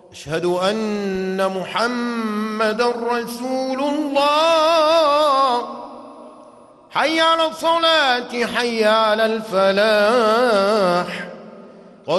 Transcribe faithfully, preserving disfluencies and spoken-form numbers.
أشهد أن محمدًا رسول الله. حي على الصلاة حي على الفلاح.